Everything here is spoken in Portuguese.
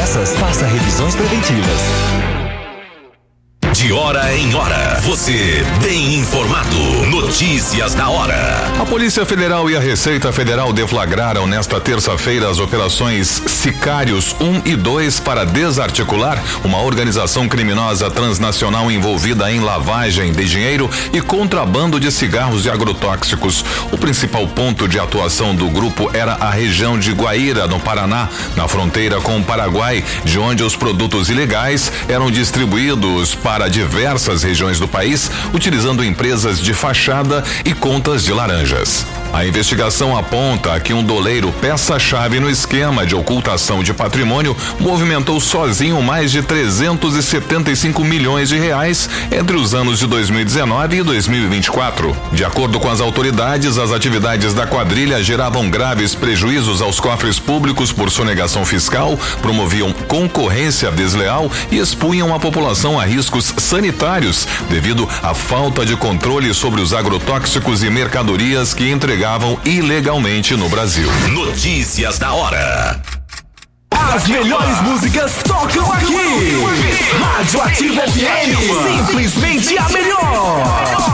peças. Faça revisões preventivas. De hora em hora, você bem informado. Notícias da hora. A Polícia Federal e a Receita Federal deflagraram nesta terça-feira as operações Sicários 1 e 2 para desarticular uma organização criminosa transnacional envolvida em lavagem de dinheiro e contrabando de cigarros e agrotóxicos. O principal ponto de atuação do grupo era a região de Guaíra, no Paraná, na fronteira com o Paraguai, de onde os produtos ilegais eram distribuídos para diversas regiões do país, utilizando empresas de fachada e contas de laranjas. A investigação aponta que um doleiro peça-chave no esquema de ocultação de patrimônio movimentou sozinho mais de 375 milhões de reais entre os anos de 2019 e 2024. De acordo com as autoridades, as atividades da quadrilha geravam graves prejuízos aos cofres públicos por sonegação fiscal, promoviam concorrência desleal e expunham a população a riscos sanitários devido à falta de controle sobre os agrotóxicos e mercadorias que entregavam ilegalmente no Brasil. Notícias da hora. As melhores músicas tocam aqui. Rádio Ativa FM, simplesmente a melhor.